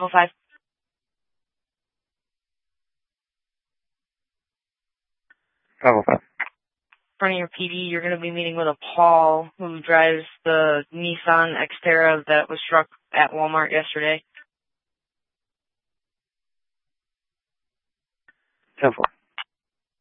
5. Bravo 5. In front of your PD, you're going to be meeting with a Paul who drives the Nissan Xterra that was struck at Walmart yesterday. 10-4.